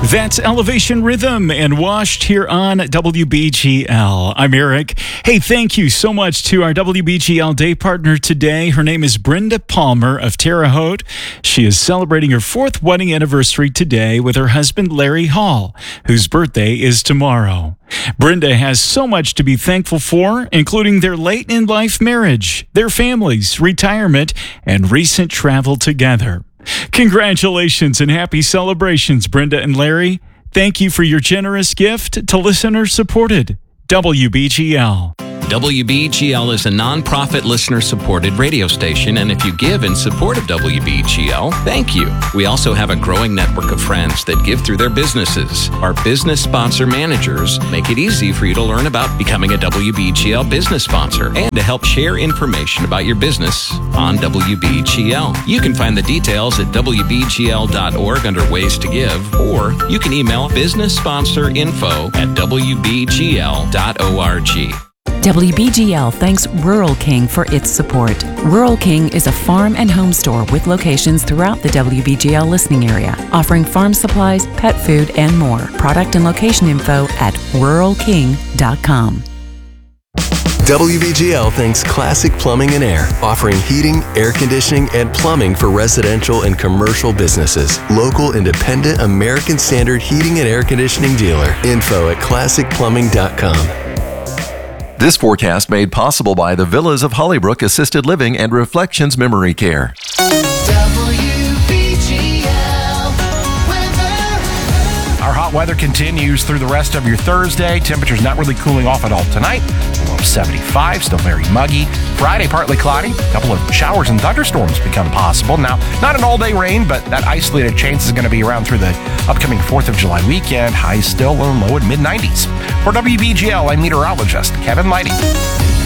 That's Elevation Rhythm and Washed here on WBGL. I'm Eric. Hey, thank you so much to our WBGL day partner today. Her name is Brenda Palmer of Terre Haute. She is celebrating her fourth wedding anniversary today with her husband, Larry Hall, whose birthday is tomorrow. Brenda has so much to be thankful for, including their late-in-life marriage, their families, retirement, and recent travel together. Congratulations and happy celebrations, Brenda and Larry. Thank you for your generous gift to listener-supported WBGL. WBGL is a non-profit listener-supported radio station, and if you give in support of WBGL, thank you. We also have a growing network of friends that give through their businesses. Our business sponsor managers make it easy for you to learn about becoming a WBGL business sponsor and to help share information about your business on WBGL. You can find the details at WBGL.org under Ways to Give, or you can email businesssponsorinfo@WBGL.org. WBGL thanks Rural King for its support. Rural King is a farm and home store with locations throughout the WBGL listening area, offering farm supplies, pet food, and more. Product and location info at ruralking.com. WBGL thanks Classic Plumbing and Air, offering heating, air conditioning, and plumbing for residential and commercial businesses. Local, independent, American Standard heating and air conditioning dealer. Info at classicplumbing.com. This forecast made possible by the Villas of Hollybrook Assisted Living and Reflections Memory Care. Our hot weather continues through the rest of your Thursday. Temperatures not really cooling off at all tonight. Low 75, still very muggy. Friday, partly cloudy. A couple of showers and thunderstorms become possible. Now, not an all-day rain, but that isolated chance is going to be around through the upcoming 4th of July weekend. Highs still low and mid-90s. For WBGL, I'm meteorologist Kevin Lighty.